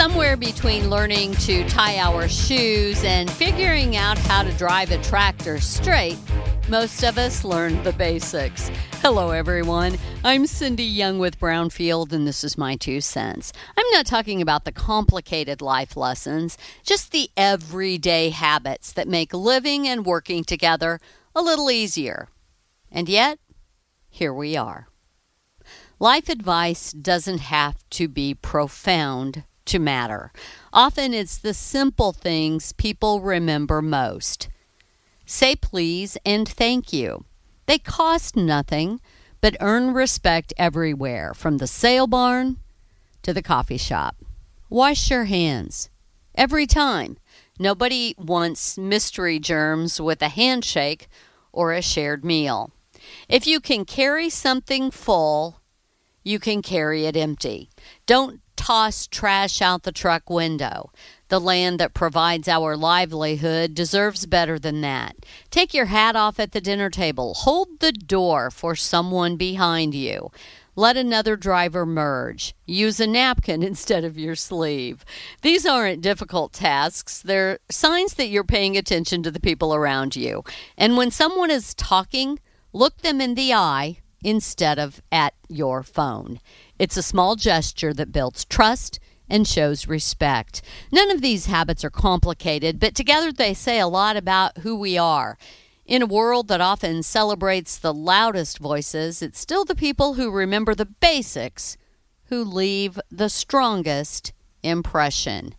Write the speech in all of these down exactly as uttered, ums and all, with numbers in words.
Somewhere between learning to tie our shoes and figuring out how to drive a tractor straight, most of us learned the basics. Hello, everyone. I'm Cindy Young with Brownfield, and this is my two cents. I'm not talking about the complicated life lessons, just the everyday habits that make living and working together a little easier. And yet, here we are. Life advice doesn't have to be profound to matter. Often it's the simple things people remember most. Say please and thank you. They cost nothing, but earn respect everywhere, from the sale barn to the coffee shop. Wash your hands. Every time. Nobody wants mystery germs with a handshake or a shared meal. If you can carry something full, you can carry it empty. Don't toss trash out the truck window. The land that provides our livelihood deserves better than that. Take your hat off at the dinner table. Hold the door for someone behind you. Let another driver merge. Use a napkin instead of your sleeve. These aren't difficult tasks. They're signs that you're paying attention to the people around you. And when someone is talking, look them in the eye instead of at your phone. It's a small gesture that builds trust and shows respect. None of these habits are complicated, but together they say a lot about who we are. In a world that often celebrates the loudest voices, it's still the people who remember the basics who leave the strongest impression.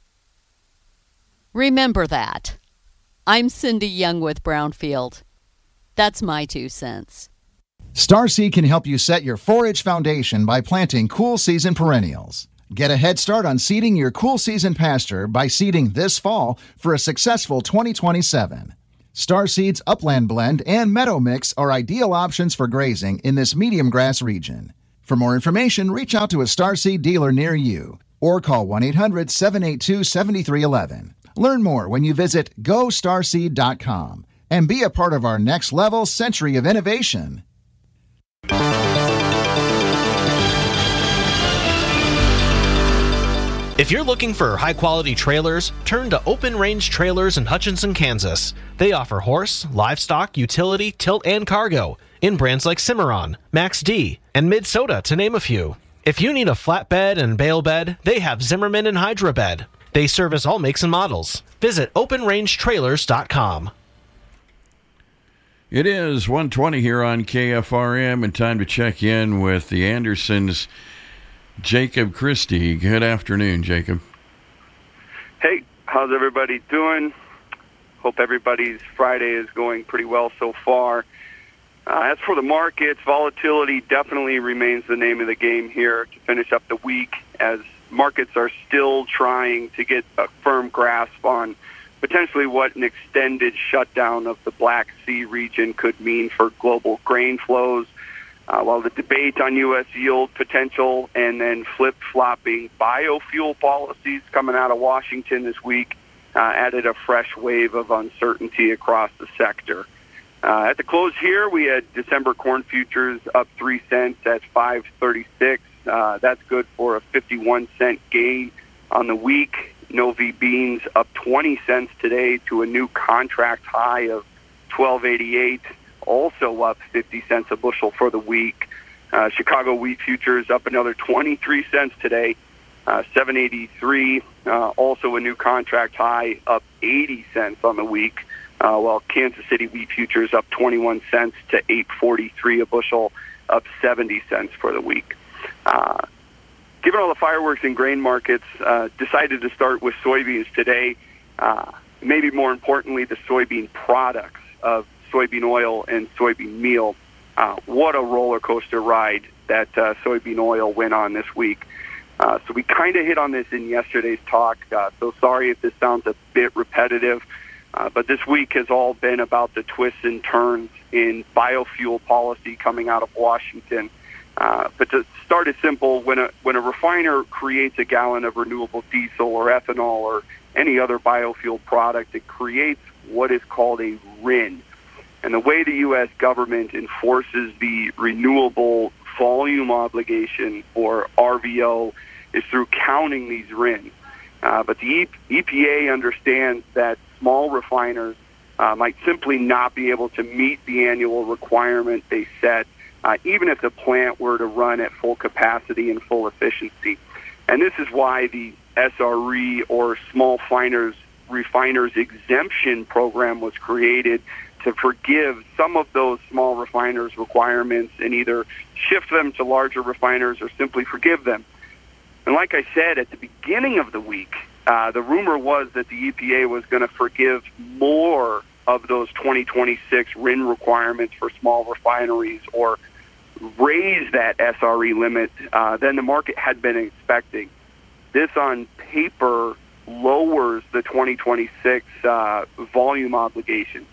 Remember that. I'm Cindy Young with Brownfield. That's my two cents. Starseed can help you set your forage foundation by planting cool season perennials. Get a head start on seeding your cool season pasture by seeding this fall for a successful twenty twenty-seven. Starseed's Upland Blend and Meadow Mix are ideal options for grazing in this medium grass region. For more information, reach out to a Starseed dealer near you or call one eight hundred, seven eight two, seven three one one. Learn more when you visit go starseed dot com and be a part of our next level century of innovation. If you're looking for high-quality trailers, turn to Open Range Trailers in Hutchinson, Kansas. They offer horse, livestock, utility, tilt, and cargo in brands like Cimarron, Max D, and Mid-Soda, to name a few. If you need a flatbed and bale bed, they have Zimmerman and Hydra Bed. They service all makes and models. Visit open range trailers dot com. It is one twenty here on K F R M, and time to check in with the Andersons. Jacob Christie. Good afternoon, Jacob. Hey, how's everybody doing? Hope everybody's Friday is going pretty well so far. Uh, as for the markets, volatility definitely remains the name of the game here to finish up the week, as markets are still trying to get a firm grasp on potentially what an extended shutdown of the Black Sea region could mean for global grain flows. Uh, while the debate on U S yield potential and then flip-flopping biofuel policies coming out of Washington this week uh, added a fresh wave of uncertainty across the sector. Uh, at the close here, we had December corn futures up three cents at five thirty-six. Uh, that's good for a fifty-one cent gain on the week. Novi beans up twenty cents today to a new contract high of twelve eighty-eight. Also up fifty cents a bushel for the week. Uh, Chicago wheat futures up another twenty-three cents today, uh, seven eighty-three. Uh, also a new contract high, up eighty cents on the week. Uh, while Kansas City wheat futures up twenty-one cents to eight forty-three a bushel, up seventy cents for the week. Uh, given all the fireworks in grain markets, uh, decided to start with soybeans today. Uh, maybe more importantly, the soybean products of soybean oil and soybean meal. Uh, what a roller coaster ride that uh, soybean oil went on this week. Uh, so we kind of hit on this in yesterday's talk. Uh, so sorry if this sounds a bit repetitive, uh, but this week has all been about the twists and turns in biofuel policy coming out of Washington. Uh, but to start it simple, when a when a refiner creates a gallon of renewable diesel or ethanol or any other biofuel product, it creates what is called a R I N. And the way the U S government enforces the renewable volume obligation, or R V O, is through counting these R I N. Uh, but the E P A understands that small refiners uh, might simply not be able to meet the annual requirement they set, uh, even if the plant were to run at full capacity and full efficiency. And this is why the S R E, or Small Refiners, Refiners Exemption Program, was created to forgive some of those small refiners' requirements and either shift them to larger refiners or simply forgive them. And like I said, at the beginning of the week, uh, the rumor was that the E P A was going to forgive more of those twenty twenty-six R I N requirements for small refineries or raise that S R E limit uh, than the market had been expecting. This on paper lowers the twenty twenty-six uh, volume obligation.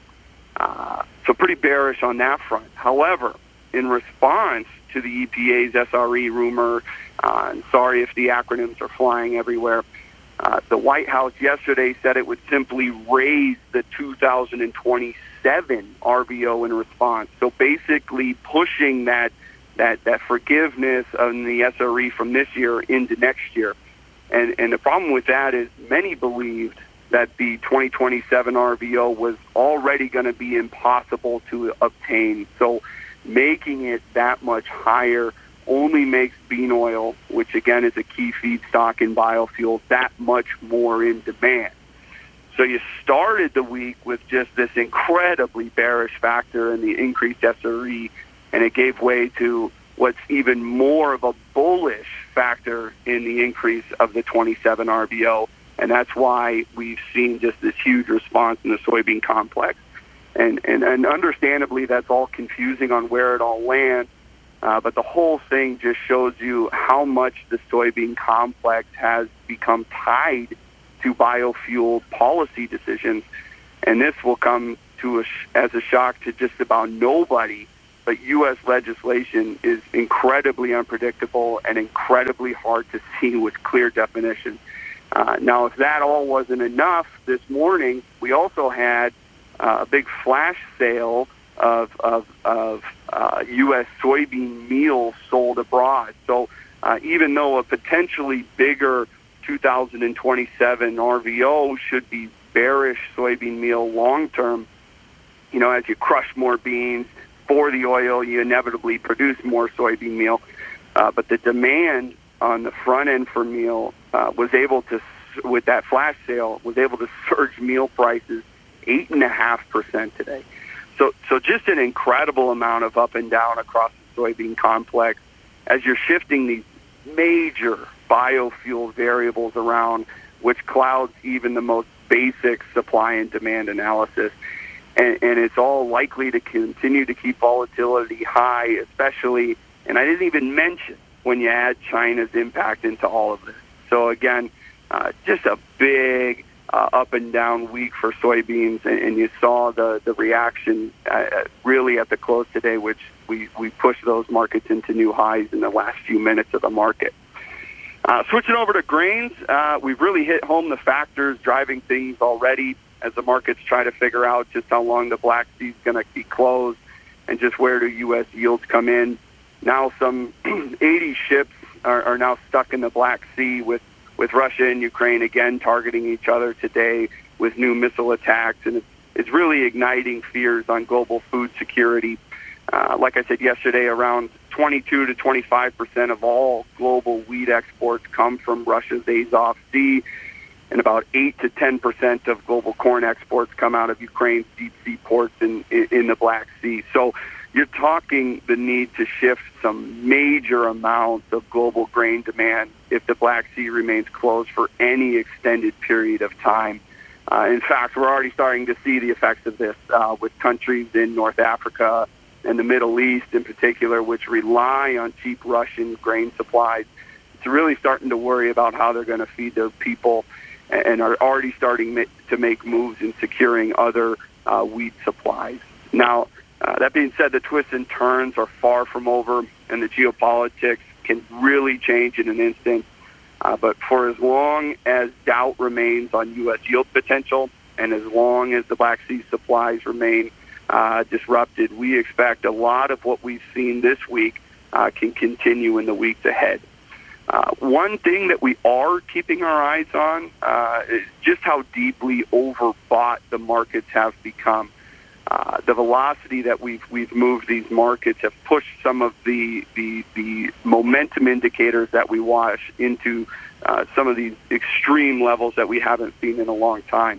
Uh, so pretty bearish on that front. However, in response to the E P A's S R E rumor, uh, and sorry if the acronyms are flying everywhere, uh, the White House yesterday said it would simply raise the two thousand twenty-seven R V O in response. So basically pushing that that, that forgiveness on the S R E from this year into next year. And, and the problem with that is many believed that the twenty twenty-seven R V O was already going to be impossible to obtain. So making it that much higher only makes bean oil, which again is a key feedstock in biofuels, that much more in demand. So you started the week with just this incredibly bearish factor in the increased S R E, and it gave way to what's even more of a bullish factor in the increase of the twenty-seven R V O. And that's why we've seen just this huge response in the soybean complex. And, and, and understandably, that's all confusing on where it all lands. Uh, but the whole thing just shows you how much the soybean complex has become tied to biofuel policy decisions. And this will come to a sh- as a shock to just about nobody. But U S legislation is incredibly unpredictable and incredibly hard to see with clear definition. Uh, now, if that all wasn't enough, this morning we also had uh, a big flash sale of of, of uh, U S soybean meal sold abroad. So uh, even though a potentially bigger two thousand twenty-seven R V O should be bearish soybean meal long term, you know, as you crush more beans for the oil, you inevitably produce more soybean meal. Uh, but the demand on the front end for meal uh, was able to, with that flash sale, was able to surge meal prices eight and a half percent today. So, so just an incredible amount of up and down across the soybean complex as you're shifting these major biofuel variables around, which clouds even the most basic supply and demand analysis. And, and it's all likely to continue to keep volatility high, especially, and I didn't even mention when you add China's impact into all of this. So again, uh, just a big uh, up and down week for soybeans, and, and you saw the, the reaction uh, really at the close today, which we, we pushed those markets into new highs in the last few minutes of the market. Uh, switching over to grains, uh, we've really hit home the factors driving things already as the markets try to figure out just how long the Black Sea is going to be closed and just where do U S yields come in. Now some eighty ships are, are now stuck in the Black Sea with, with Russia and Ukraine again targeting each other today with new missile attacks, and it's, it's really igniting fears on global food security. Uh, like I said yesterday, around twenty-two to twenty-five percent of all global wheat exports come from Russia's Azov Sea, and about eight to ten percent of global corn exports come out of Ukraine's deep sea ports in, in, in the Black Sea. So you're talking the need to shift some major amounts of global grain demand if the Black Sea remains closed for any extended period of time. Uh, in fact, we're already starting to see the effects of this uh, with countries in North Africa and the Middle East in particular, which rely on cheap Russian grain supplies. It's really starting to worry about how they're going to feed their people, and are already starting to make moves in securing other uh, wheat supplies. Now, uh, that being said, the twists and turns are far from over, and the geopolitics can really change in an instant. Uh, but for as long as doubt remains on U S yield potential, and as long as the Black Sea supplies remain uh, disrupted, we expect a lot of what we've seen this week uh, can continue in the weeks ahead. Uh, one thing that we are keeping our eyes on uh, is just how deeply overbought the markets have become. Uh, the velocity that we've we've moved these markets have pushed some of the the, the momentum indicators that we watch into uh, some of these extreme levels that we haven't seen in a long time.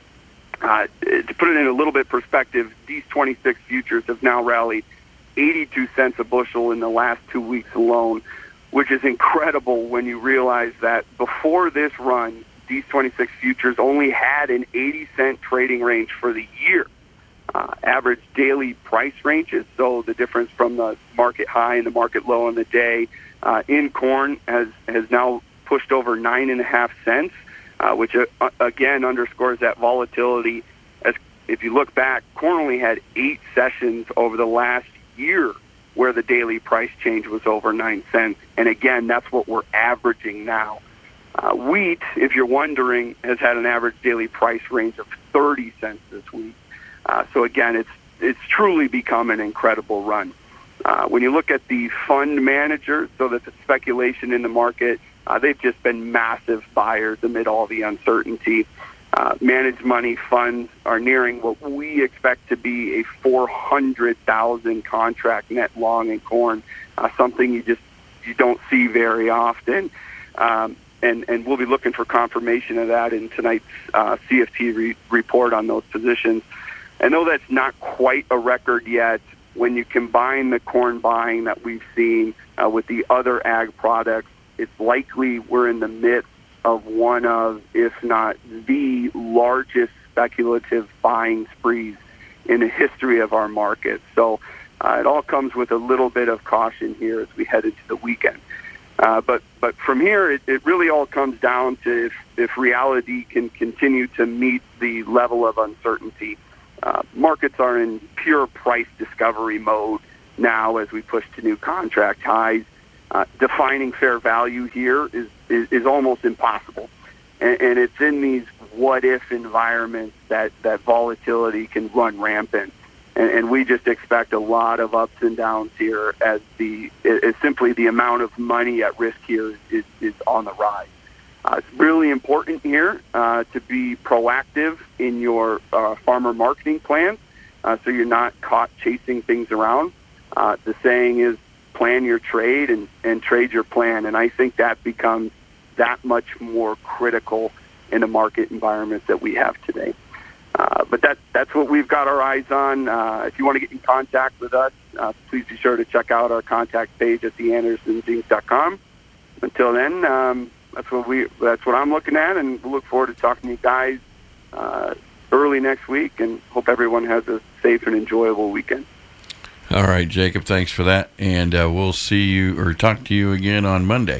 Uh, to put it in a little bit perspective, these twenty-six futures have now rallied eighty-two cents a bushel in the last two weeks alone, which is incredible when you realize that before this run, these twenty-six futures only had an eighty cent trading range for the year. Uh, average daily price ranges, so the difference from the market high and the market low on the day uh, in corn has, has now pushed over nine and a half cents, uh, which uh, again underscores that volatility. As if you look back, corn only had eight sessions over the last year where the daily price change was over nine cents. And again, that's what we're averaging now. Uh, wheat, if you're wondering, has had an average daily price range of thirty cents this week. Uh, so again, it's it's truly become an incredible run. Uh, when you look at the fund managers, so that the speculation in the market, uh, they've just been massive buyers amid all the uncertainty. Uh, managed money funds are nearing what we expect to be a four hundred thousand contract net long in corn, uh, something you just you don't see very often. Um, and, and we'll be looking for confirmation of that in tonight's uh, C F T re- report on those positions. I know that's not quite a record yet. When you combine the corn buying that we've seen uh, with the other ag products, it's likely we're in the midst of one of, if not the largest speculative buying sprees in the history of our market. So uh, it all comes with a little bit of caution here as we head into the weekend. Uh, but but from here, it, it really all comes down to if, if reality can continue to meet the level of uncertainty. Uh, markets are in pure price discovery mode now as we push to new contract highs. Uh, defining fair value here is, is, is almost impossible. And, and it's in these what-if environments that, that volatility can run rampant. And, and we just expect a lot of ups and downs here as the as simply the amount of money at risk here is, is, is on the rise. Uh, it's really important here uh, to be proactive in your uh, farmer marketing plans uh, so you're not caught chasing things around. Uh, the saying is plan your trade and, and trade your plan, and I think that becomes that much more critical in the market environment that we have today. Uh, but that, that's what we've got our eyes on. Uh, if you want to get in contact with us, uh, please be sure to check out our contact page at the andersons inc dot com. Until then, um, That's what we. That's what I'm looking at, and we'll look forward to talking to you guys uh, early next week. And hope everyone has a safe and enjoyable weekend. All right, Jacob. Thanks for that, and uh, we'll see you or talk to you again on Monday.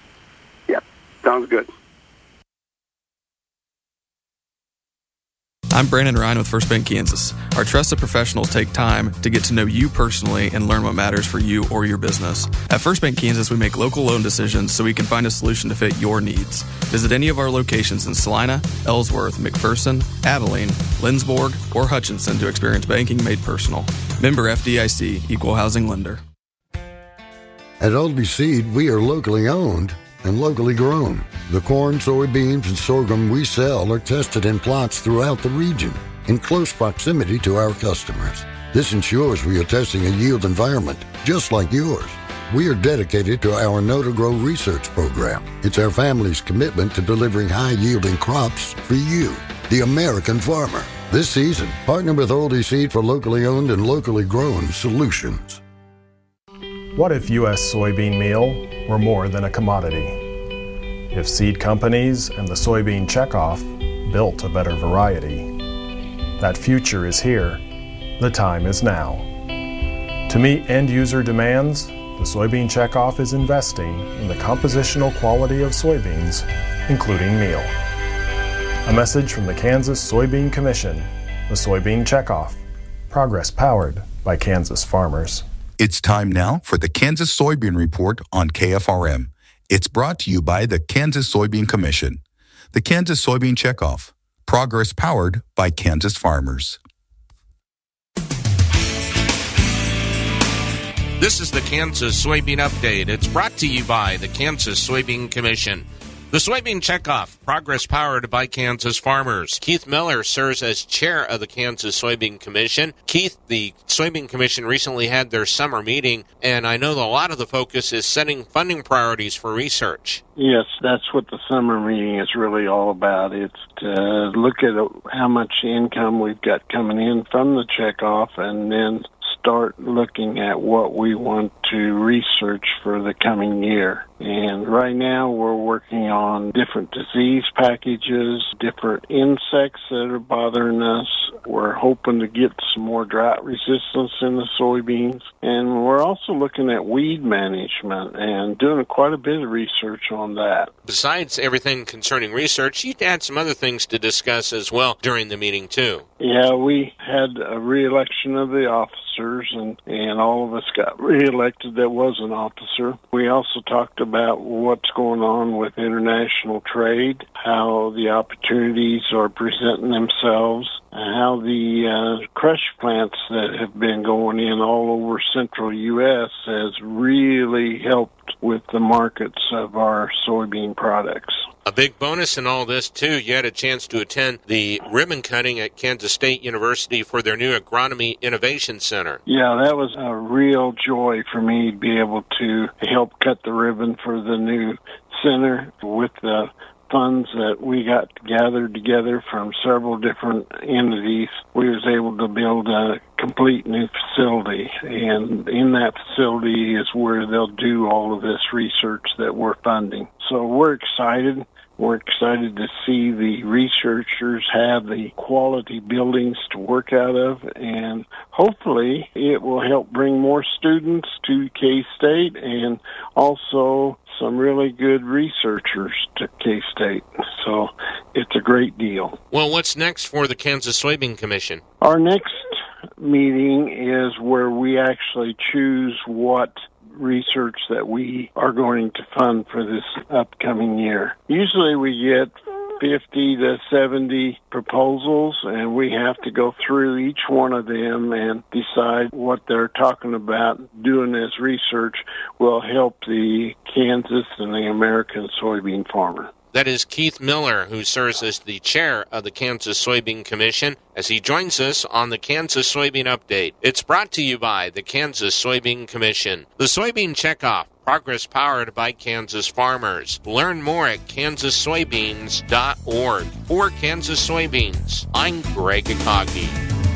Yeah, sounds good. I'm Brandon Ryan with First Bank Kansas. Our trusted professionals take time to get to know you personally and learn what matters for you or your business. At First Bank Kansas, we make local loan decisions so we can find a solution to fit your needs. Visit any of our locations in Salina, Ellsworth, McPherson, Abilene, Lindsborg, or Hutchinson to experience banking made personal. Member F D I C, Equal Housing Lender. At Oldie Seed, we are locally owned and locally grown. The corn, soybeans, and sorghum we sell are tested in plots throughout the region in close proximity to our customers. This ensures we are testing a yield environment just like yours. We are dedicated to our Know to Grow research program. It's our family's commitment to delivering high-yielding crops for you, the American farmer. This season, partner with Oldie Seed for locally owned and locally grown solutions. What if U S soybean meal were more than a commodity? If seed companies and the soybean checkoff built a better variety? That future is here. The time is now. To meet end-user demands, the soybean checkoff is investing in the compositional quality of soybeans, including meal. A message from the Kansas Soybean Commission, the Soybean Checkoff, progress powered by Kansas farmers. It's time now for the Kansas Soybean Report on K F R M. It's brought to you by the Kansas Soybean Commission. The Kansas Soybean Checkoff. Progress powered by Kansas farmers. This is the Kansas Soybean Update. It's brought to you by the Kansas Soybean Commission. The Soybean Checkoff, progress powered by Kansas farmers. Keith Miller serves as chair of the Kansas Soybean Commission. Keith, the Soybean Commission recently had their summer meeting, and I know that a lot of the focus is setting funding priorities for research. Yes, that's what the summer meeting is really all about. It's to look at how much income we've got coming in from the checkoff and then start looking at what we want to research for the coming year. And right now we're working on different disease packages, different insects that are bothering us. We're hoping to get some more drought resistance in the soybeans. And we're also looking at weed management and doing quite a bit of research on that. Besides everything concerning research, you had some other things to discuss as well during the meeting too. Yeah, we had a re-election of the officers, and, and all of us got re-elected that was an officer. We also talked about what's going on with international trade, how the opportunities are presenting themselves, how the uh, crush plants that have been going in all over central U S has really helped with the markets of our soybean products. A big bonus in all this, too, you had a chance to attend the ribbon cutting at Kansas State University for their new Agronomy Innovation Center. Yeah, that was a real joy for me to be able to help cut the ribbon for the new center with the funds that we got gathered together from several different entities. We was able to build a complete new facility, and in that facility is where they'll do all of this research that we're funding. So we're excited. We're excited to see the researchers have the quality buildings to work out of, and hopefully it will help bring more students to K-State and also some really good researchers to K-State. So it's a great deal. Well, what's next for the Kansas Soybean Commission? Our next meeting is where we actually choose what research that we are going to fund for this upcoming year. Usually we get fifty to seventy proposals, and we have to go through each one of them and decide what they're talking about. Doing this research will help the Kansas and the American soybean farmer. That is Keith Miller, who serves as the chair of the Kansas Soybean Commission, as he joins us on the Kansas Soybean Update. It's brought to you by the Kansas Soybean Commission. The Soybean Checkoff, progress powered by Kansas farmers. Learn more at kansas soybeans dot org. For Kansas Soybeans, I'm Greg Akagi.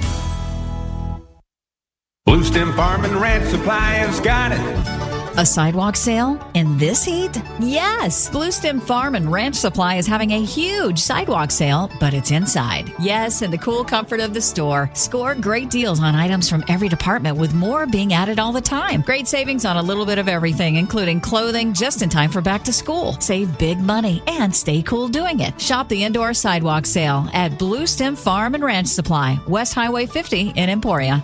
Blue Stem Farm and Ranch Supply has got it. A sidewalk sale in this heat? Yes! Blue Stem Farm and Ranch Supply is having a huge sidewalk sale, but it's inside. Yes, in the cool comfort of the store. Score great deals on items from every department, with more being added all the time. Great savings on a little bit of everything, including clothing just in time for back to school. Save big money and stay cool doing it. Shop the indoor sidewalk sale at Blue Stem Farm and Ranch Supply, West Highway fifty in Emporia.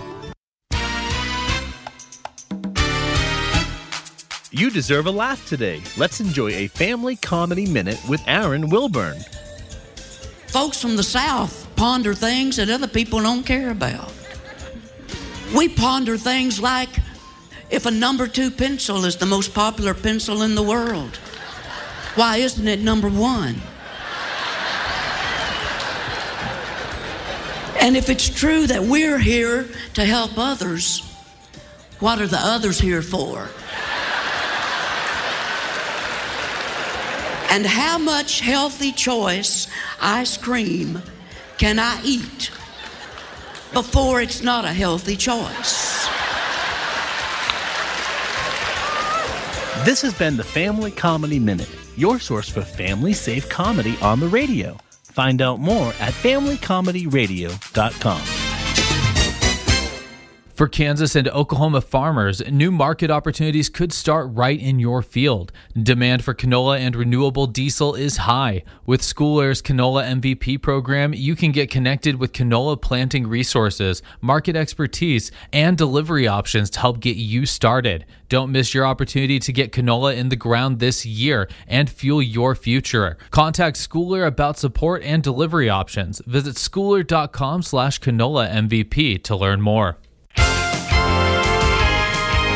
You deserve a laugh today. Let's enjoy a family comedy minute with Aaron Wilburn. Folks from the South ponder things that other people don't care about. We ponder things like if a number two pencil is the most popular pencil in the world, why isn't it number one? And if it's true that we're here to help others, what are the others here for? And how much healthy choice ice cream can I eat before it's not a healthy choice? This has been the Family Comedy Minute, your source for family-safe comedy on the radio. Find out more at family comedy radio dot com. For Kansas and Oklahoma farmers, new market opportunities could start right in your field. Demand for canola and renewable diesel is high. With School Air's Canola M V P program, you can get connected with canola planting resources, market expertise, and delivery options to help get you started. Don't miss your opportunity to get canola in the ground this year and fuel your future. Contact School Air about support and delivery options. Visit schooler dot com slash canola M V P to learn more.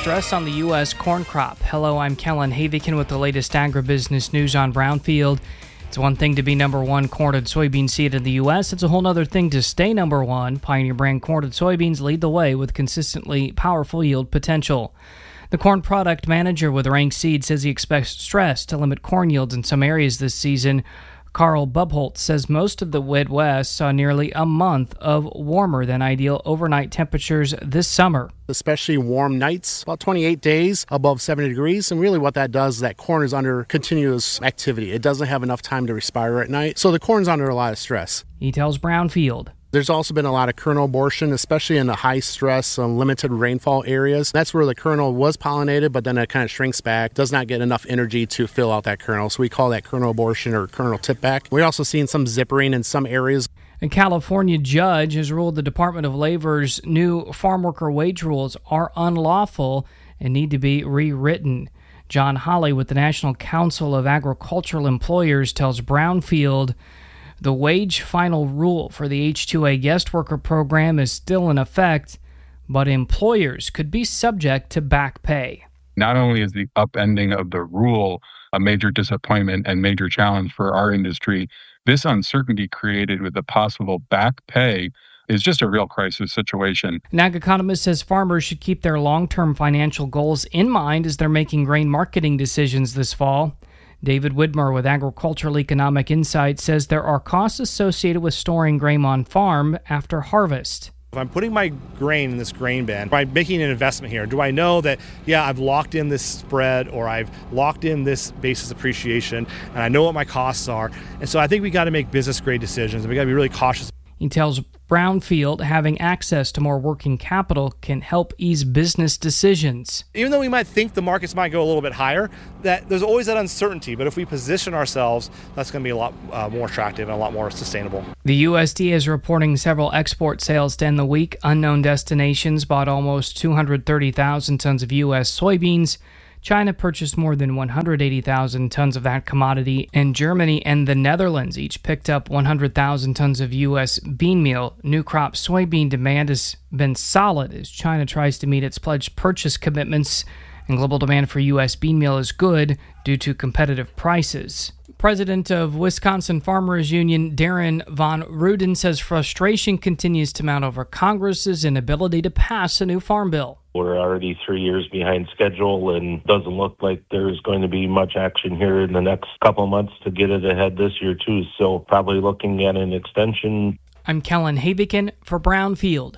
stress on the U S corn crop. Hello, I'm Kellen Havikin with the latest agribusiness news on Brownfield. It's one thing to be number one corn and soybean seed in the U S. It's a whole other thing to stay number one. Pioneer brand corn and soybeans lead the way with consistently powerful yield potential. The corn product manager with Rank Seed says he expects stress to limit corn yields in some areas this season. Carl Bubholt says most of the Midwest saw nearly a month of warmer than ideal overnight temperatures this summer. Especially warm nights, about twenty-eight days above seventy degrees. And really what that does is that corn is under continuous activity. It doesn't have enough time to respire at night. So the corn's under a lot of stress. He tells Brownfield. There's also been a lot of kernel abortion, especially in the high-stress, uh, limited rainfall areas. That's where the kernel was pollinated, but then it kind of shrinks back, does not get enough energy to fill out that kernel. So we call that kernel abortion or kernel tip back. We're also seeing some zippering in some areas. A California judge has ruled the Department of Labor's new farm worker wage rules are unlawful and need to be rewritten. John Holley with the National Council of Agricultural Employers tells Brownfield the wage final rule for the H two A guest worker program is still in effect, but employers could be subject to back pay. Not only is the upending of the rule a major disappointment and major challenge for our industry, this uncertainty created with the possible back pay is just a real crisis situation. An ag economist says farmers should keep their long-term financial goals in mind as they're making grain marketing decisions this fall. David Widmer with Agricultural Economic Insight says there are costs associated with storing grain on farm after harvest. If I'm putting my grain in this grain bin, by making an investment here, do I know that, yeah, I've locked in this spread or I've locked in this basis appreciation and I know what my costs are? And so I think we got to make business grade decisions and we got to be really cautious. He tells Brownfield having access to more working capital can help ease business decisions. Even though we might think the markets might go a little bit higher, that there's always that uncertainty. But if we position ourselves, that's going to be a lot uh, more attractive and a lot more sustainable. The U S D A is reporting several export sales to end the week. Unknown destinations bought almost two hundred thirty thousand tons of U S soybeans. China purchased more than one hundred eighty thousand tons of that commodity, and Germany and the Netherlands each picked up one hundred thousand tons of U S bean meal. New crop soybean demand has been solid as China tries to meet its pledged purchase commitments, and global demand for U S bean meal is good due to competitive prices. President of Wisconsin Farmers Union Darren Von Ruden says frustration continues to mount over Congress's inability to pass a new farm bill. We're already three years behind schedule and doesn't look like there's going to be much action here in the next couple of months to get it ahead this year too. So probably looking at an extension. I'm Kellen Havikin for Brownfield.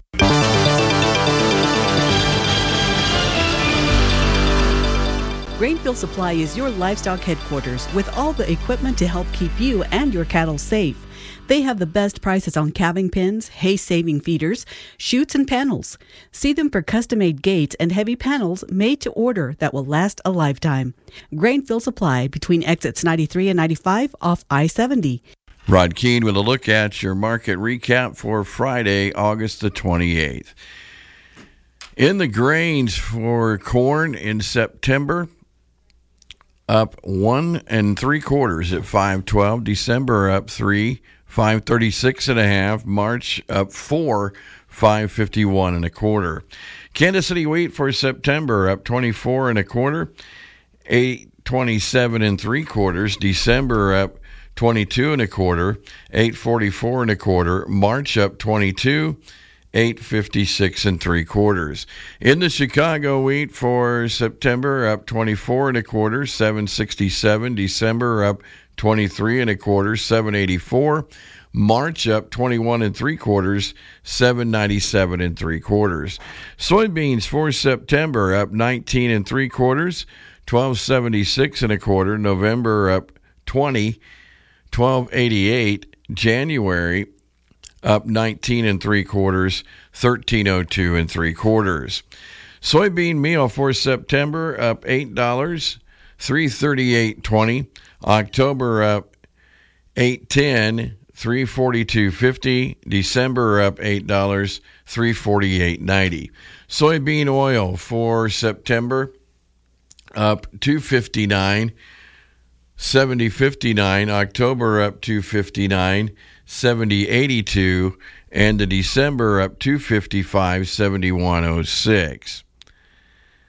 Grainfield Supply is your livestock headquarters with all the equipment to help keep you and your cattle safe. They have the best prices on calving pens, hay-saving feeders, chutes, and panels. See them for custom-made gates and heavy panels made to order that will last a lifetime. Grainfield Supply between exits ninety-three and ninety-five off I seventy. Rod Keene with a look at your market recap for Friday, August the twenty-eighth. In the grains for corn in September, up one and three quarters at five twelve. December up three, five thirty-six and a half. March up four, five fifty-one and a quarter. Kansas City wheat for September up twenty-four and a quarter, eight twenty-seven and three quarters. December up twenty-two and a quarter, eight forty-four and a quarter. March up twenty-two, eight fifty-six and three quarters. In the Chicago wheat for September up twenty-four and a quarter, seven sixty-seven. December up twenty-three and a quarter, seven eighty-four. March up twenty-one and three quarters, seven ninety-seven and three quarters. Soybeans for September up nineteen and three quarters, twelve seventy-six and a quarter. November up twenty, twelve eighty-eight. January up nineteen and three quarters, thirteen oh two and three quarters. Soybean meal for September up eight dollars, three thirty-eight twenty. October up eight ten, three forty-two fifty. December up eight dollars, three forty-eight ninety. Soybean oil for September up two fifty-nine, seventy fifty-nine. October up two fifty-nine, seventy eighty-two, and the December up two fifty-five, seventy-one oh six.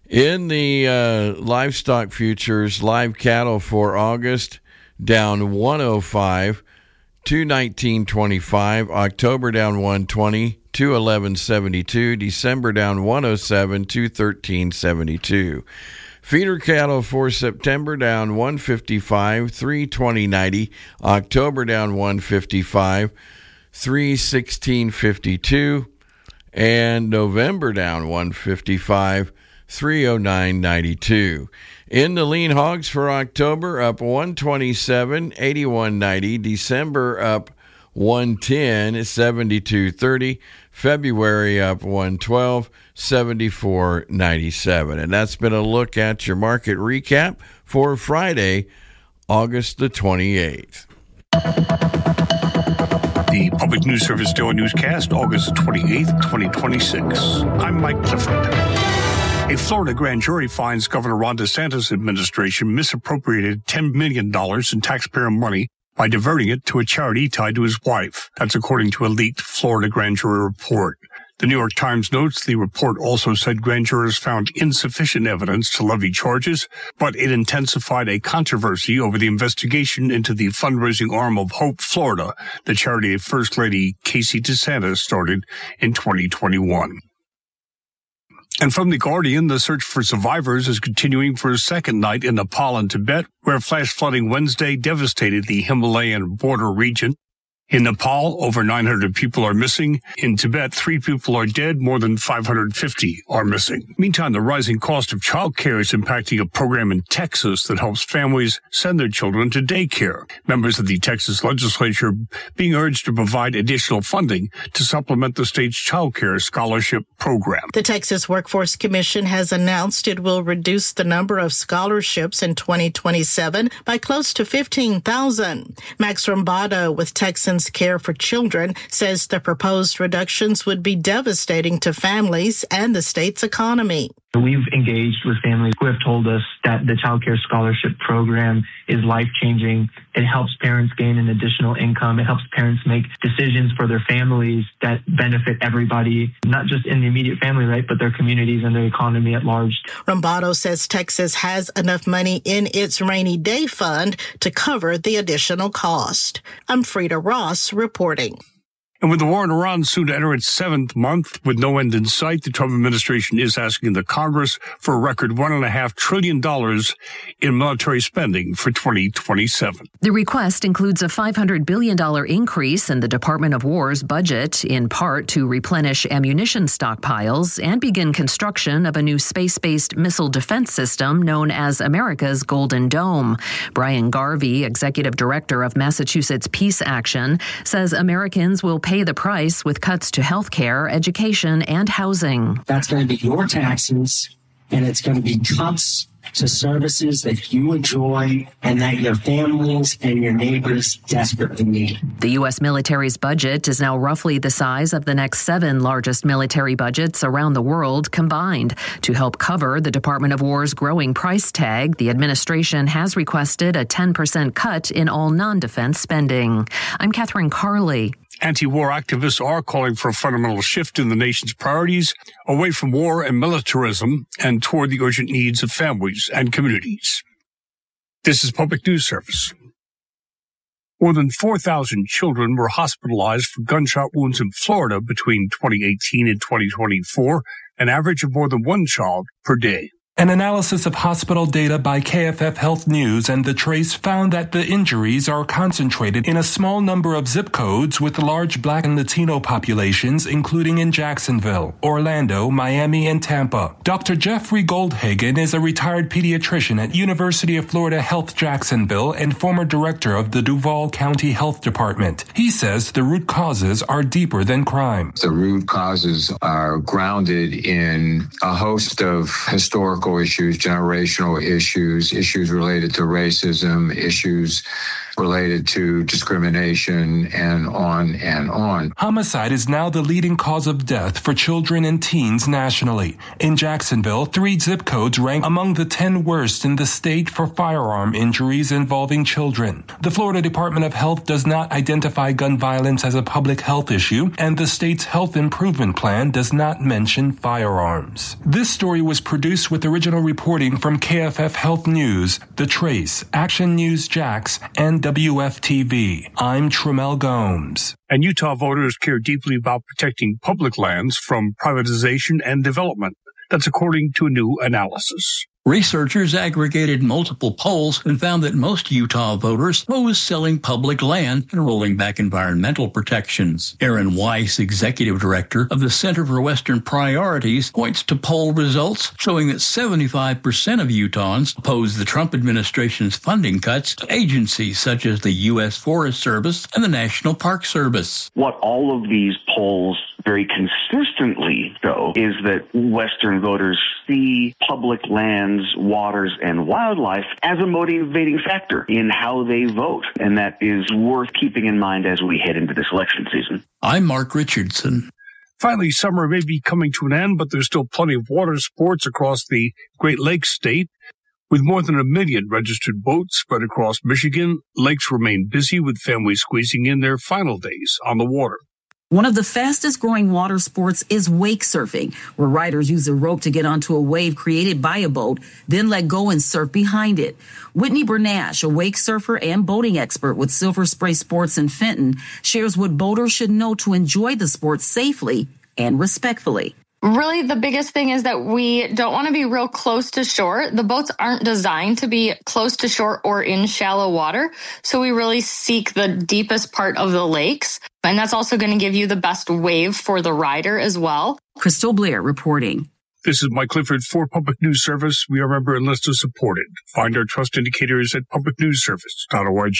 In the uh, livestock futures, live cattle for August down one oh five, two nineteen twenty-five. October down one twenty, two eleven seventy-two. December down one oh seven, two thirteen seventy-two. Feeder cattle for September down one fifty-five, three twenty ninety. October down one fifty-five, three sixteen fifty-two. And November down one fifty-five, three oh nine ninety-two. In the lean hogs for October, up one twenty-seven, eighty-one ninety. December up one ten, seventy-two thirty. February up one twelve, seventy-four ninety-seven. And that's been a look at your market recap for Friday, August the twenty-eighth. The Public News Service Daily Newscast, August twenty-eighth, twenty twenty-six. I'm Mike Clifford. A Florida grand jury finds Governor Ron DeSantis' administration misappropriated ten million dollars in taxpayer money by diverting it to a charity tied to his wife. That's according to a leaked Florida grand jury report. The New York Times notes the report also said grand jurors found insufficient evidence to levy charges, but it intensified a controversy over the investigation into the fundraising arm of Hope Florida, the charity First Lady Casey DeSantis started in twenty twenty-one. And from The Guardian, the search for survivors is continuing for a second night in Nepal and Tibet, where flash flooding Wednesday devastated the Himalayan border region. In Nepal, over nine hundred people are missing. In Tibet, three people are dead. More than five hundred fifty are missing. Meantime, the rising cost of childcare is impacting a program in Texas that helps families send their children to daycare. Members of the Texas legislature being urged to provide additional funding to supplement the state's childcare scholarship program. The Texas Workforce Commission has announced it will reduce the number of scholarships in twenty twenty-seven by close to fifteen thousand. Max Rombato with Texans Care for Children says the proposed reductions would be devastating to families and the state's economy. We've engaged with families who have told us that the Child Care Scholarship Program is life-changing. It helps parents gain an additional income. It helps parents make decisions for their families that benefit everybody, not just in the immediate family, right, but their communities and their economy at large. Rombato says Texas has enough money in its rainy day fund to cover the additional cost. I'm Frida Ross reporting. And with the war in Iran soon to enter its seventh month with no end in sight, the Trump administration is asking the Congress for a record one point five trillion dollars in military spending for twenty twenty-seven. The request includes a five hundred billion dollars increase in the Department of War's budget, in part to replenish ammunition stockpiles and begin construction of a new space-based missile defense system known as America's Golden Dome. Brian Garvey, executive director of Massachusetts Peace Action, says Americans will pay the price with cuts to health care, education, and housing. That's going to be your taxes, and it's going to be cuts to services that you enjoy and that your families and your neighbors desperately need. The U S military's budget is now roughly the size of the next seven largest military budgets around the world combined. To help cover the Department of War's growing price tag, the administration has requested a ten percent cut in all non-defense spending. I'm Catherine Carley. Anti-war activists are calling for a fundamental shift in the nation's priorities away from war and militarism and toward the urgent needs of families and communities. This is Public News Service. More than four thousand children were hospitalized for gunshot wounds in Florida between twenty eighteen and twenty twenty-four, an average of more than one child per day. An analysis of hospital data by K F F Health News and The Trace found that the injuries are concentrated in a small number of zip codes with large Black and Latino populations, including in Jacksonville, Orlando, Miami, and Tampa. Doctor Jeffrey Goldhagen is a retired pediatrician at University of Florida Health Jacksonville and former director of the Duval County Health Department. He says the root causes are deeper than crime. The root causes are grounded in a host of historical issues, generational issues, issues related to racism, issues related to discrimination and on and on. Homicide is now the leading cause of death for children and teens nationally. In Jacksonville, three zip codes rank among the ten worst in the state for firearm injuries involving children. The Florida Department of Health does not identify gun violence as a public health issue, and the state's health improvement plan does not mention firearms. This story was produced with original reporting from K F F Health News, The Trace, Action News Jax, and W F T V. I'm Tremel Gomes. And Utah voters care deeply about protecting public lands from privatization and development. That's according to a new analysis. Researchers aggregated multiple polls and found that most Utah voters oppose selling public land and rolling back environmental protections. Aaron Weiss, executive director of the Center for Western Priorities, points to poll results showing that seventy-five percent of Utahns oppose the Trump administration's funding cuts to agencies such as the U S Forest Service and the National Park Service. What all of these polls very consistently show is that Western voters see public lands, waters, and wildlife as a motivating factor in how they vote. And that is worth keeping in mind as we head into this election season. I'm Mark Richardson. Finally, summer may be coming to an end, but there's still plenty of water sports across the Great Lakes state. With more than a million registered boats spread across Michigan, lakes remain busy with families squeezing in their final days on the water. One of the fastest growing water sports is wake surfing, where riders use a rope to get onto a wave created by a boat, then let go and surf behind it. Whitney Bernash, a wake surfer and boating expert with Silver Spray Sports in Fenton, shares what boaters should know to enjoy the sport safely and respectfully. Really, the biggest thing is that we don't want to be real close to shore. The boats aren't designed to be close to shore or in shallow water. So we really seek the deepest part of the lakes. And that's also going to give you the best wave for the rider as well. Crystal Blair reporting. This is Mike Clifford for Public News Service. We are member and listener supported. Find our trust indicators at public news service dot org.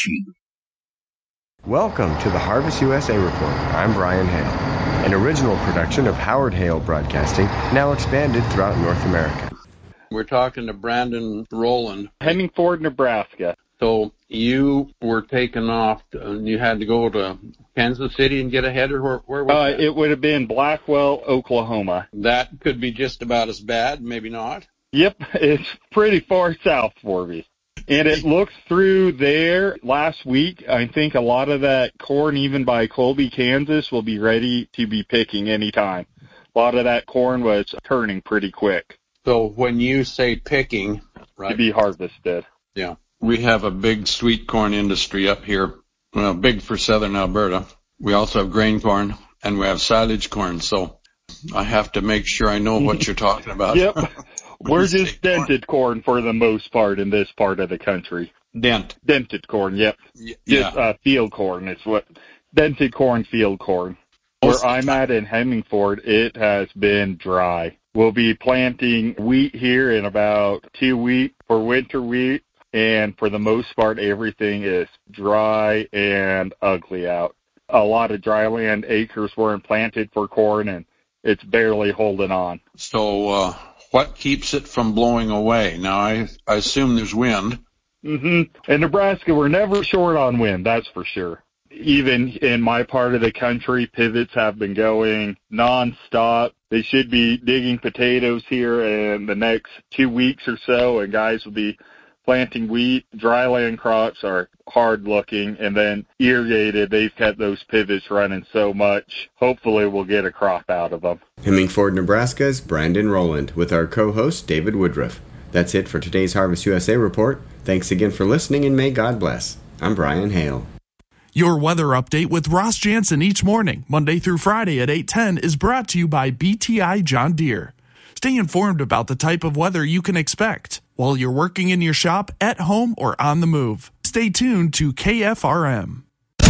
Welcome to the Harvest U S A Report. I'm Brian Hale, an original production of Howard Hale Broadcasting, now expanded throughout North America. We're talking to Brandon Rowland. Hemingford, Nebraska. So you were taken off, and you had to go to Kansas City and get a header? Where, where was uh, that? It would have been Blackwell, Oklahoma. That could be just about as bad, maybe not? Yep, it's pretty far south for me. And it looks through there last week. I think a lot of that corn, even by Colby, Kansas, will be ready to be picking anytime. A lot of that corn was turning pretty quick. So when you say picking, right? To be harvested. Yeah. We have a big sweet corn industry up here, well, big for southern Alberta. We also have grain corn, and we have silage corn. So I have to make sure I know what you're talking about. Yep. We're just dented corn. corn for the most part in this part of the country. Dent. Dented corn, yep. Y- just yeah. uh, field corn. It's what dented corn, field corn. Where I'm at in Hemingford, it has been dry. We'll be planting wheat here in about two weeks for winter wheat, and for the most part, everything is dry and ugly out. A lot of dry land acres weren't planted for corn, and it's barely holding on. So, uh, what keeps it from blowing away? Now, I, I assume there's wind. Mm-hmm. In Nebraska, we're never short on wind, that's for sure. Even in my part of the country, pivots have been going nonstop. They should be digging potatoes here in the next two weeks or so, and guys will be planting wheat. Dryland crops are hard looking, and then irrigated, they've kept those pivots running so much. Hopefully we'll get a crop out of them. Hemingford, Nebraska's Brandon Rowland with our co-host David Woodruff. That's it for today's Harvest U S A Report. Thanks again for listening, and may God bless. I'm Brian Hale. Your weather update with Ross Jansen each morning, Monday through Friday at eight ten, is brought to you by B T I John Deere. Stay informed about the type of weather you can expect while you're working in your shop, at home, or on the move. Stay tuned to K F R M.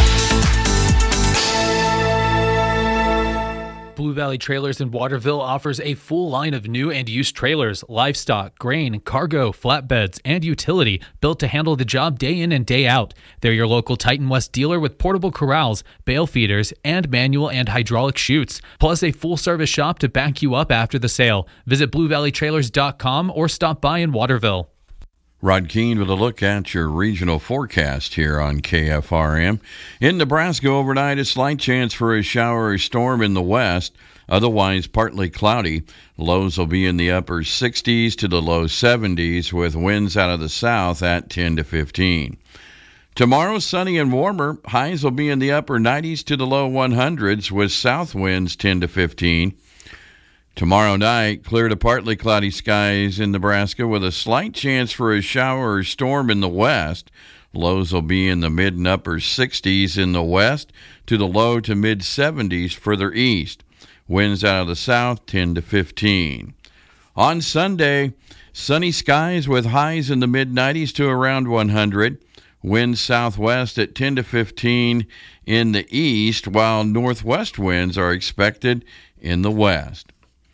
Blue Valley Trailers in Waterville offers a full line of new and used trailers, livestock, grain, cargo, flatbeds, and utility built to handle the job day in and day out. They're your local Titan West dealer with portable corrals, bale feeders, and manual and hydraulic chutes, plus a full-service shop to back you up after the sale. Visit blue valley trailers dot com or stop by in Waterville. Rod Keene with a look at your regional forecast here on K F R M. In Nebraska overnight, a slight chance for a shower or storm in the west. Otherwise, partly cloudy. Lows will be in the upper sixties to the low seventies with winds out of the south at ten to fifteen. Tomorrow, sunny and warmer. Highs will be in the upper nineties to the low hundreds with south winds ten to fifteen. Tomorrow night, clear to partly cloudy skies in Nebraska with a slight chance for a shower or storm in the west. Lows will be in the mid and upper sixties in the west to the low to mid seventies further east. Winds out of the south ten to fifteen. On Sunday, sunny skies with highs in the mid nineties to around one hundred. Winds southwest at ten to fifteen in the east, while northwest winds are expected in the west.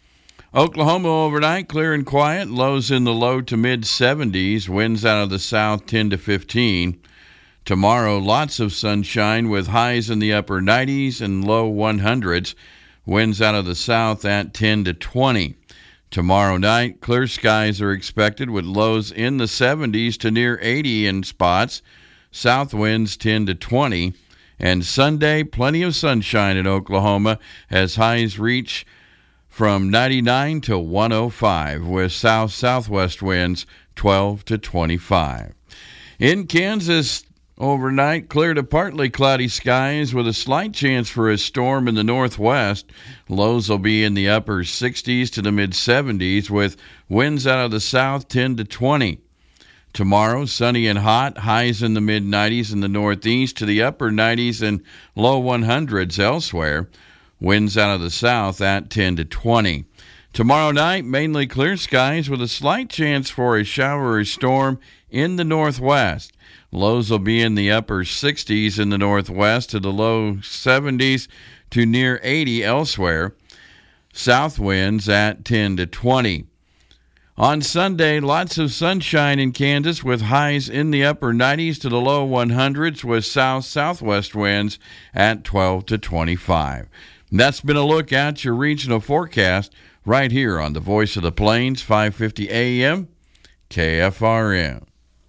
Oklahoma overnight, clear and quiet. Lows in the low to mid seventies. Winds out of the south ten to fifteen. Tomorrow, lots of sunshine with highs in the upper nineties and low hundreds. Winds out of the south at ten to twenty. Tomorrow night, clear skies are expected with lows in the seventies to near eighty in spots. South winds ten to twenty. And Sunday, plenty of sunshine in Oklahoma as highs reach from ninety-nine to one oh five with south-southwest winds twelve to twenty-five. In Kansas, overnight, clear to partly cloudy skies with a slight chance for a storm in the northwest. Lows will be in the upper sixties to the mid-seventies with winds out of the south ten to twenty. Tomorrow, sunny and hot, highs in the mid-nineties in the northeast to the upper nineties and low hundreds elsewhere. Winds out of the south at ten to twenty. Tomorrow night, mainly clear skies with a slight chance for a shower or storm in the northwest. Lows will be in the upper sixties in the northwest to the low seventies to near eighty elsewhere. South winds at ten to twenty. On Sunday, lots of sunshine in Kansas with highs in the upper nineties to the low hundreds with south-southwest winds at twelve to twenty-five. And that's been a look at your regional forecast right here on the Voice of the Plains, five fifty A M, K F R M.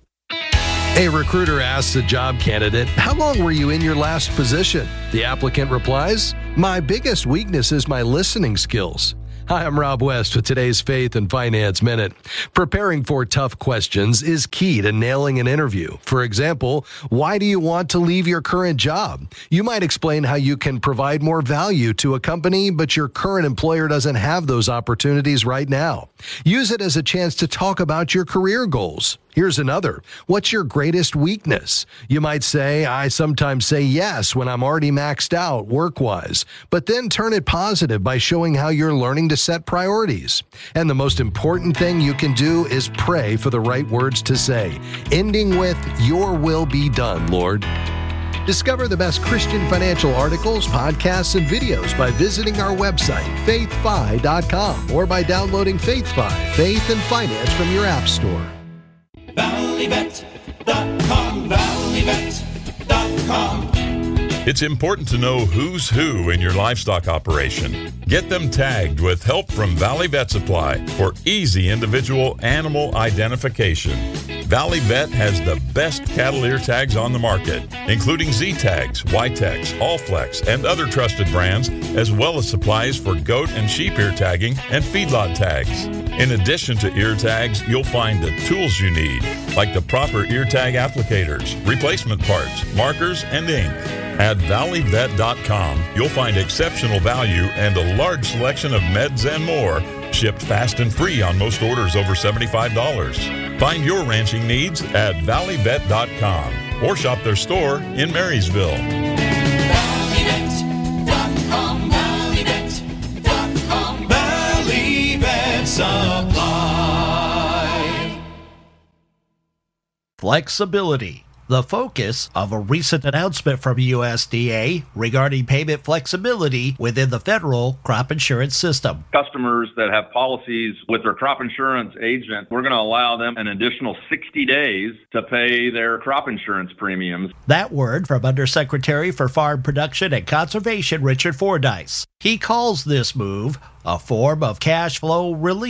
A recruiter asks a job candidate, "How long were you in your last position?" The applicant replies, "My biggest weakness is my listening skills." Hi, I'm Rob West with today's Faith and Finance Minute. Preparing for tough questions is key to nailing an interview. For example, why do you want to leave your current job? You might explain how you can provide more value to a company, but your current employer doesn't have those opportunities right now. Use it as a chance to talk about your career goals. Here's another. What's your greatest weakness? You might say, "I sometimes say yes when I'm already maxed out work-wise," but then turn it positive by showing how you're learning to set priorities. And the most important thing you can do is pray for the right words to say, ending with, "Your will be done, Lord." Discover the best Christian financial articles, podcasts, and videos by visiting our website, faith fi dot com, or by downloading FaithFi, Faith and Finance from your app store. Valley Vet dot com, Valley Vet dot com. It's important to know who's who in your livestock operation. Get them tagged with help from Valley Vet Supply for easy individual animal identification. Valley Vet has the best cattle ear tags on the market, including Z-Tags, Y-Tex, Allflex, and other trusted brands, as well as supplies for goat and sheep ear tagging and feedlot tags. In addition to ear tags, you'll find the tools you need, like the proper ear tag applicators, replacement parts, markers, and ink. At Valley Vet dot com, you'll find exceptional value and a large selection of meds and more, shipped fast and free on most orders over seventy-five dollars. Find your ranching needs at Valley Vet dot com or shop their store in Marysville. Valley Vet dot com, Valley Vet dot com, Valley Vet Supply. Flexibility. The focus of a recent announcement from U S D A regarding payment flexibility within the federal crop insurance system. Customers that have policies with their crop insurance agent, we're going to allow them an additional sixty days to pay their crop insurance premiums. That word from Undersecretary for Farm Production and Conservation, Richard Fordyce. He calls this move a form of cash flow relief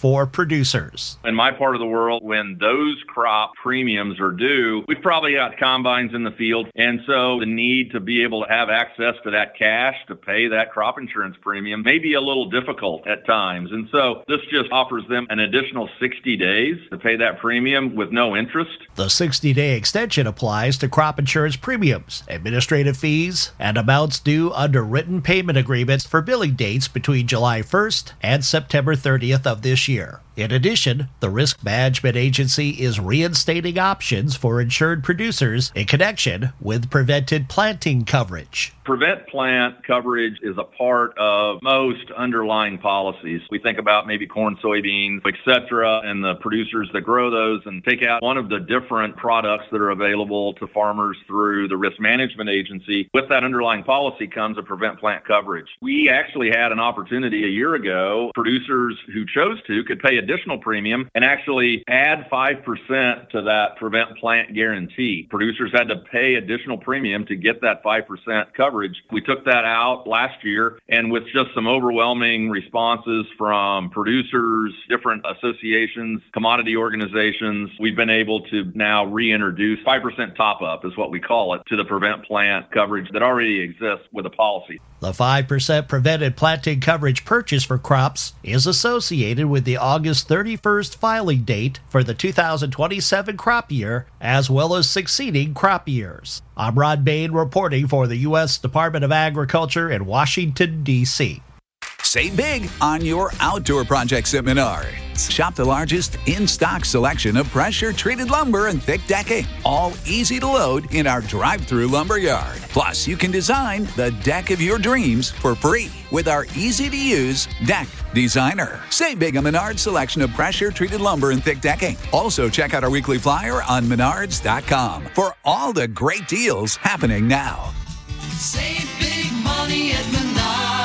for producers. In my part of the world, when those crop premiums are due, we've probably got combines in the field. And so the need to be able to have access to that cash to pay that crop insurance premium may be a little difficult at times. And so this just offers them an additional sixty days to pay that premium with no interest. The sixty-day extension applies to crop insurance premiums, administrative fees, and amounts due under written payment agreements for billing dates between July first and September thirtieth of this year. In addition, the Risk Management Agency is reinstating options for insured producers in connection with prevented planting coverage. Prevent plant coverage is a part of most underlying policies. We think about maybe corn, soybeans, et cetera, and the producers that grow those and take out one of the different products that are available to farmers through the Risk Management Agency. With that underlying policy comes a prevent plant coverage. We actually had an opportunity a year ago. Producers who chose to could pay additional premium and actually add five percent to that prevent plant guarantee. Producers had to pay additional premium to get that five percent coverage. We took that out last year, and with just some overwhelming responses from producers, different associations, commodity organizations, we've been able to now reintroduce five percent top-up is what we call it to the prevent plant coverage that already exists with a policy. The five percent prevented planting coverage purchase for crops is associated with the August thirty-first filing date for the two thousand twenty-seven crop year, as well as succeeding crop years. I'm Rod Bain reporting for the U S Department of Agriculture in Washington, D C Save big on your outdoor projects at Menards. Shop the largest in-stock selection of pressure-treated lumber and thick decking, all easy to load in our drive-through lumber yard. Plus, you can design the deck of your dreams for free with our easy-to-use Deck Designer. Save big on Menards' selection of pressure-treated lumber and thick decking. Also, check out our weekly flyer on menards dot com for all the great deals happening now. Save big money at Menards.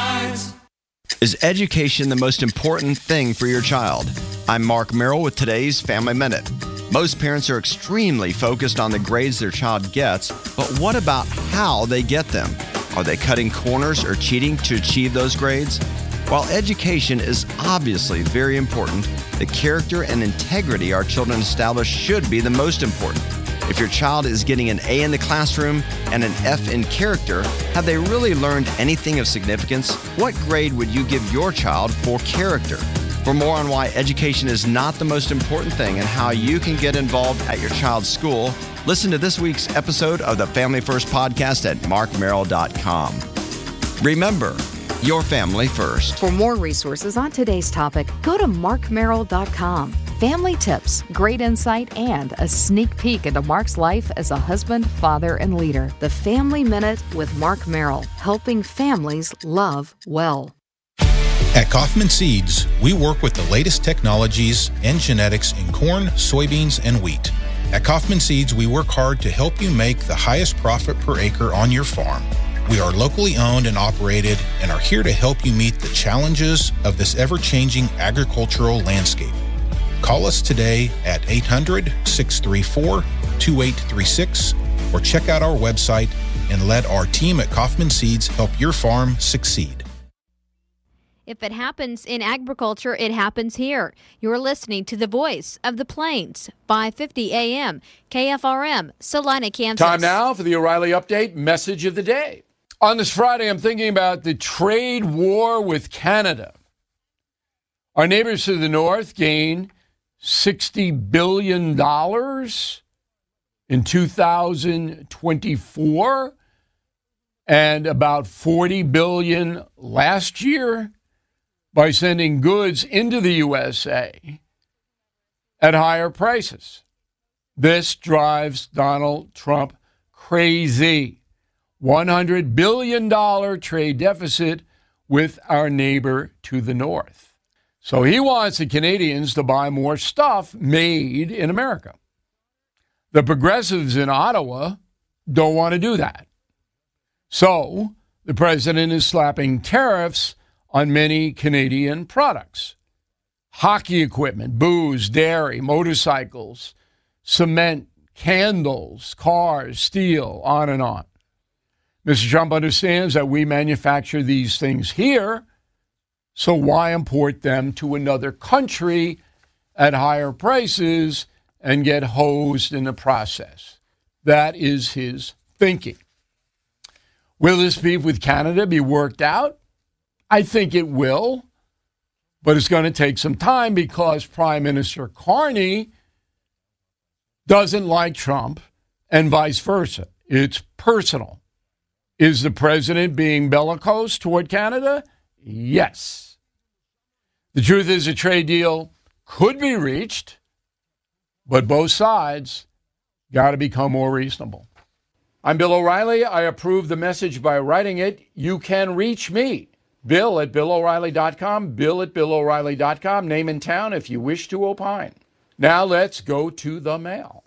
Is education the most important thing for your child? I'm Mark Merrill with today's Family Minute. Most parents are extremely focused on the grades their child gets, but what about how they get them? Are they cutting corners or cheating to achieve those grades? While education is obviously very important, the character and integrity our children establish should be the most important. If your child is getting an A in the classroom and an F in character, have they really learned anything of significance? What grade would you give your child for character? For more on why education is not the most important thing and how you can get involved at your child's school, listen to this week's episode of the Family First podcast at mark merrill dot com. Remember, your family first. For more resources on today's topic, go to mark merrill dot com. Family tips, great insight, and a sneak peek into Mark's life as a husband, father, and leader. The Family Minute with Mark Merrill, helping families love well. At Kaufman Seeds, we work with the latest technologies and genetics in corn, soybeans, and wheat. At Kaufman Seeds, we work hard to help you make the highest profit per acre on your farm. We are locally owned and operated and are here to help you meet the challenges of this ever-changing agricultural landscape. Call us today at eight hundred, six three four, two eight three six or check out our website and let our team at Kaufman Seeds help your farm succeed. If it happens in agriculture, it happens here. You're listening to the Voice of the Plains, five fifty A M, K F R M, Salina, Kansas. Time now for the O'Reilly Update message of the day. On this Friday, I'm thinking about the trade war with Canada. Our neighbors to the north gained sixty billion dollars in two thousand twenty-four and about forty billion dollars last year by sending goods into the U S A at higher prices. This drives Donald Trump crazy. one hundred billion dollars trade deficit with our neighbor to the north. So he wants the Canadians to buy more stuff made in America. The progressives in Ottawa don't want to do that. So the president is slapping tariffs on many Canadian products. Hockey equipment, booze, dairy, motorcycles, cement, candles, cars, steel, on and on. Mister Trump understands that we manufacture these things here, So why import them to another country at higher prices and get hosed in the process? That is his thinking. Will this beef with Canada be worked out? I think it will, but it's going to take some time because Prime Minister Carney doesn't like Trump and vice versa. It's personal. Is the president being bellicose toward Canada? Yes. The truth is a trade deal could be reached, but both sides got to become more reasonable. I'm Bill O'Reilly. I approve the message by writing it. You can reach me, Bill at Bill O'Reilly dot com, Bill at Bill O'Reilly dot com, name and town if you wish to opine. Now let's go to the mail.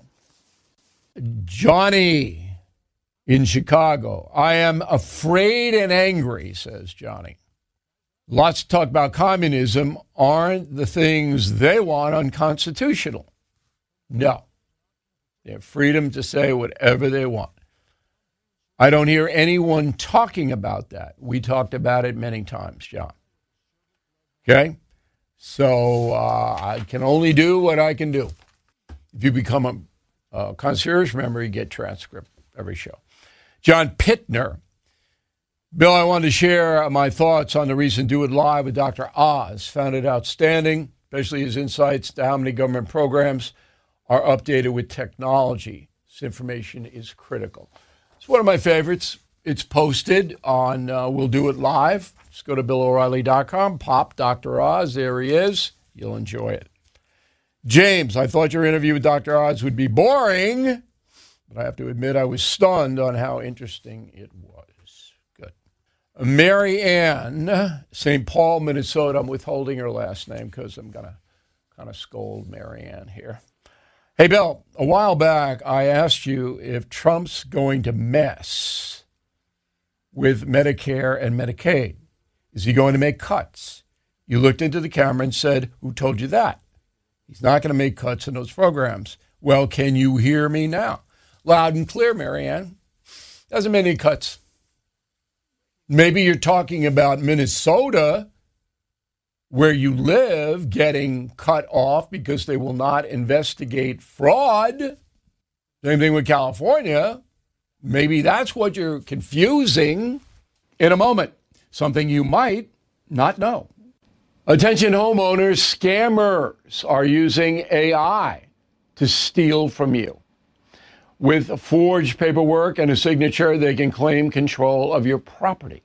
Johnny in Chicago. I am afraid and angry, says Johnny. Lots to talk about communism. Aren't the things they want unconstitutional? No. They have freedom to say whatever they want. I don't hear anyone talking about that. We talked about it many times, John. Okay? So uh, I can only do what I can do. If you become a, a concierge member, you get transcript every show. John Pittner. Bill, I wanted to share my thoughts on the recent Do It Live with Doctor Oz. Found it outstanding, especially his insights to how many government programs are updated with technology. This information is critical. It's one of my favorites. It's posted on uh, We'll Do It Live. Just go to Bill O'Reilly dot com, pop Doctor Oz. There he is. You'll enjoy it. James, I thought your interview with Doctor Oz would be boring, but I have to admit I was stunned on how interesting it was. Good. Mary Ann, Saint Paul, Minnesota. I'm withholding her last name because I'm going to kind of scold Mary Ann here. Hey, Bill, a while back, I asked you if Trump's going to mess with Medicare and Medicaid. Is he going to make cuts? You looked into the camera and said, who told you that? He's not going to make cuts in those programs. Well, can you hear me now? Loud and clear, Marianne. Doesn't make any cuts. Maybe you're talking about Minnesota, where you live, getting cut off because they will not investigate fraud. Same thing with California. Maybe that's what you're confusing. In a moment, something you might not know. Attention homeowners, scammers are using A I to steal from you. With forged paperwork and a signature, they can claim control of your property.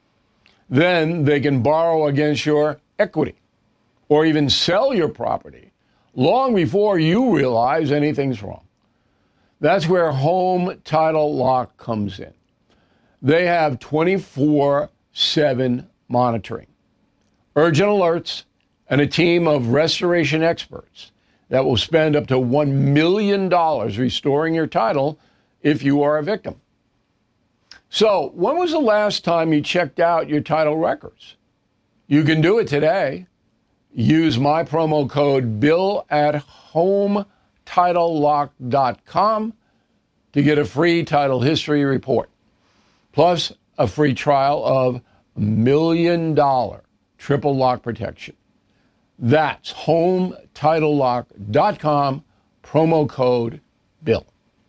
Then they can borrow against your equity or even sell your property long before you realize anything's wrong. That's where Home Title Lock comes in. They have twenty-four seven monitoring, urgent alerts, and a team of restoration experts that will spend up to one million dollars restoring your title if you are a victim. So, when was the last time you checked out your title records? You can do it today. Use my promo code Bill at home title lock dot com to get a free title history report, plus a free trial of million dollar triple lock protection. That's home title lock dot com, promo code Bill.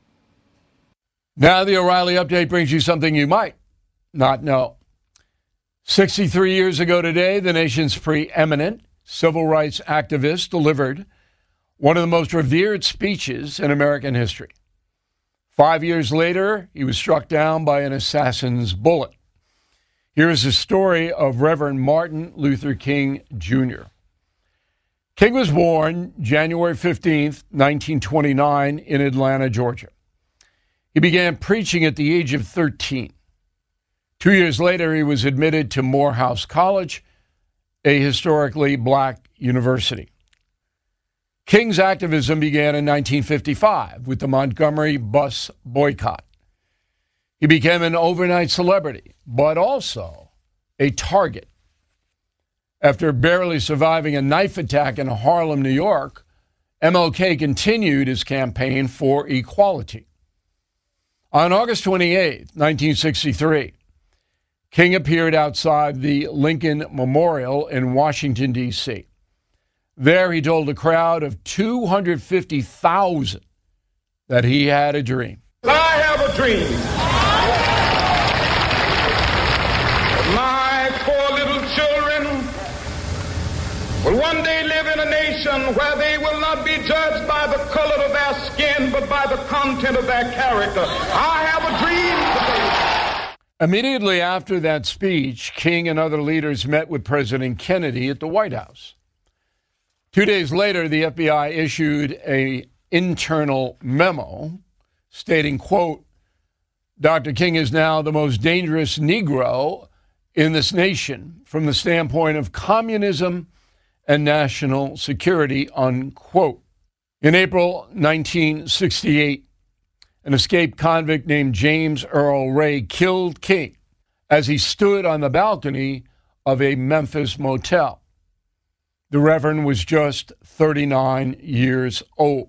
Now the O'Reilly Update brings you something you might not know. sixty-three years ago today, the nation's preeminent civil rights activist delivered one of the most revered speeches in American history. Five years later, he was struck down by an assassin's bullet. Here is the story of Reverend Martin Luther King Junior King was born January fifteenth, nineteen twenty-nine, in Atlanta, Georgia. He began preaching at the age of thirteen. Two years later, he was admitted to Morehouse College, a historically black university. King's activism began in nineteen fifty-five with the Montgomery bus boycott. He became an overnight celebrity, but also a target. After barely surviving a knife attack in Harlem, New York, M L K continued his campaign for equality. On August twenty-eighth, nineteen sixty-three, King appeared outside the Lincoln Memorial in Washington, D C There he told a crowd of two hundred fifty thousand that he had a dream. I have a dream. My four little children will one day live in a nation where they will not be judged by the color of their skin, but by the content of their character. I have a dream today. Immediately after that speech, King and other leaders met with President Kennedy at the White House. Two days later, the F B I issued an internal memo stating, quote, Doctor King is now the most dangerous Negro in this nation from the standpoint of communism and national security, unquote. In April nineteen sixty-eight, an escaped convict named James Earl Ray killed King as he stood on the balcony of a Memphis motel. The Reverend was just thirty-nine years old.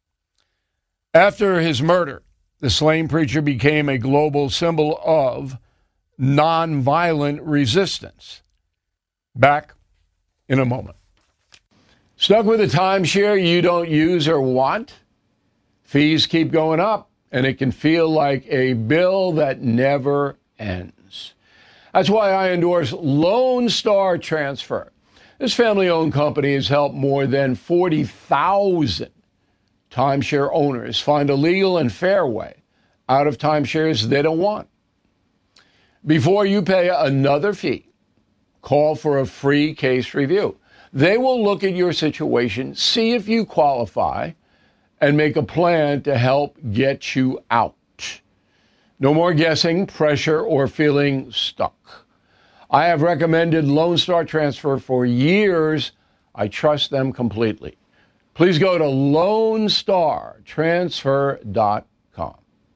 After his murder, the slain preacher became a global symbol of nonviolent resistance. Back in a moment. Stuck with a timeshare you don't use or want? Fees keep going up, and it can feel like a bill that never ends. That's why I endorse Lone Star Transfer. This family-owned company has helped more than forty thousand timeshare owners find a legal and fair way out of timeshares they don't want. Before you pay another fee, call for a free case review. They will look at your situation, see if you qualify, and make a plan to help get you out. No more guessing, pressure, or feeling stuck. I have recommended Lone Star Transfer for years. I trust them completely. Please go to lone star transfer dot com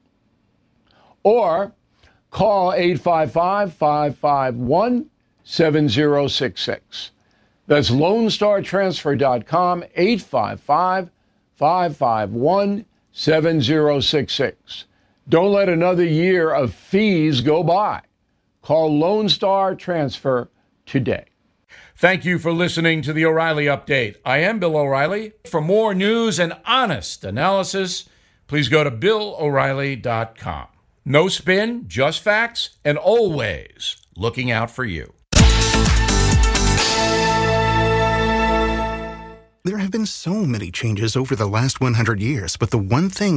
or call eight five five, five five one, seven zero six six. That's lone star transfer dot com, eight five five, five five one, seven zero six six. Don't let another year of fees go by. Call Lone Star Transfer today. Thank you for listening to the O'Reilly Update. I am Bill O'Reilly. For more news and honest analysis, please go to bill o'reilly dot com. No spin, just facts, and always looking out for you. There have been so many changes over the last one hundred years, but the one thing